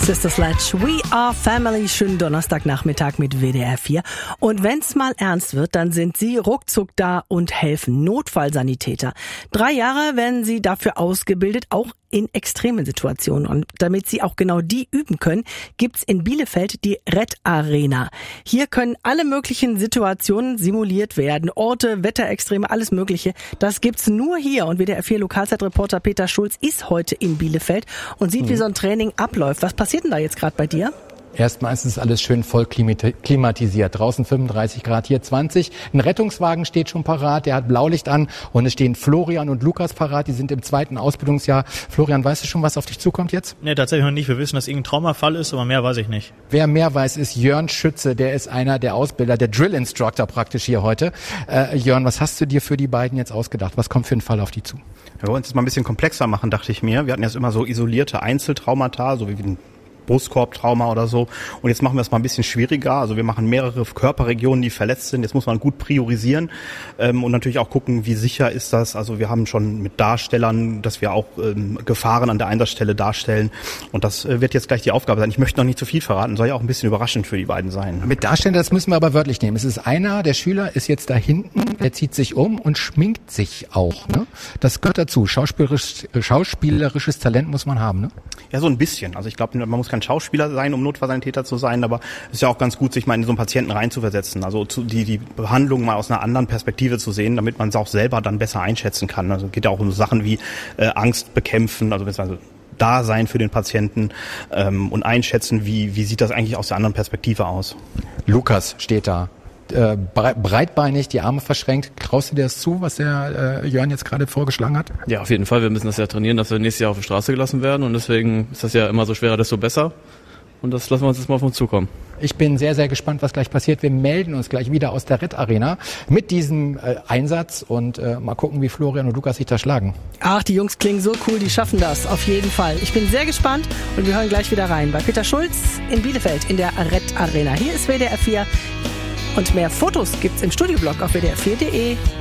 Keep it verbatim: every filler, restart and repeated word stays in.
Sister Sledge, We Are Family. Schönen Donnerstagnachmittag mit W D R vier. Und wenn's mal ernst wird, dann sind sie ruckzuck da und helfen. Notfallsanitäter. Drei Jahre werden sie dafür ausgebildet, auch in extremen Situationen. Und damit sie auch genau die üben können, gibt's in Bielefeld die Red Arena. Hier können alle möglichen Situationen simuliert werden. Orte, Wetterextreme, alles Mögliche. Das gibt's nur hier. Und W D R vier Lokalzeitreporter Peter Schulz ist heute in Bielefeld und sieht, wie so ein Training abläuft. Was passiert denn da jetzt gerade bei dir? Erstmal ist es alles schön voll klimatisiert. Draußen fünfunddreißig Grad, hier zwanzig. Ein Rettungswagen steht schon parat, der hat Blaulicht an und es stehen Florian und Lukas parat. Die sind im zweiten Ausbildungsjahr. Florian, weißt du schon, was auf dich zukommt jetzt? Nee, tatsächlich noch nicht. Wir wissen, dass irgendein Traumafall ist, aber mehr weiß ich nicht. Wer mehr weiß, ist Jörn Schütze. Der ist einer der Ausbilder, der Drill Instructor praktisch hier heute. Äh, Jörn, was hast du dir für die beiden jetzt ausgedacht? Was kommt für ein Fall auf die zu? Wir wollen es jetzt mal ein bisschen komplexer machen, dachte ich mir. Wir hatten jetzt immer so isolierte Einzeltraumata, so wie ein Brustkorbtrauma oder so. Und jetzt machen wir es mal ein bisschen schwieriger. Also wir machen mehrere Körperregionen, die verletzt sind. Jetzt muss man gut priorisieren ähm, und natürlich auch gucken, wie sicher ist das. Also wir haben schon mit Darstellern, dass wir auch ähm, Gefahren an der Einsatzstelle darstellen. Und das äh, wird jetzt gleich die Aufgabe sein. Ich möchte noch nicht zu viel verraten. Soll ja auch ein bisschen überraschend für die beiden sein. Mit Darstellern, das müssen wir aber wörtlich nehmen. Es ist einer, der Schüler ist jetzt da hinten, der zieht sich um und schminkt sich auch. Ne? Das gehört dazu. Schauspielerisch, schauspielerisches Talent muss man haben. Ne? Ja, so ein bisschen. Also ich glaube, man muss kein Schauspieler sein, um Notfallsanitäter zu sein, aber es ist ja auch ganz gut, sich mal in so einen Patienten reinzuversetzen, also zu, die die Behandlung mal aus einer anderen Perspektive zu sehen, damit man es auch selber dann besser einschätzen kann. Also es geht ja auch um so Sachen wie äh, Angst bekämpfen, also also da sein für den Patienten ähm, und einschätzen, wie wie sieht das eigentlich aus der anderen Perspektive aus. Lukas steht da. Äh, breitbeinig, die Arme verschränkt. Traust du dir das zu, was der äh, Jörn jetzt gerade vorgeschlagen hat? Ja, auf jeden Fall. Wir müssen das ja trainieren, dass wir nächstes Jahr auf die Straße gelassen werden. Und deswegen ist das ja immer so schwerer, desto besser. Und das lassen wir uns jetzt mal auf uns zukommen. Ich bin sehr, sehr gespannt, was gleich passiert. Wir melden uns gleich wieder aus der Red Arena mit diesem äh, Einsatz und äh, mal gucken, wie Florian und Lukas sich da schlagen. Ach, die Jungs klingen so cool, die schaffen das auf jeden Fall. Ich bin sehr gespannt und wir hören gleich wieder rein bei Peter Schulz in Bielefeld in der Red Arena. Hier ist W D R vier und mehr Fotos gibt's im Studioblog auf W D R vier Punkt de.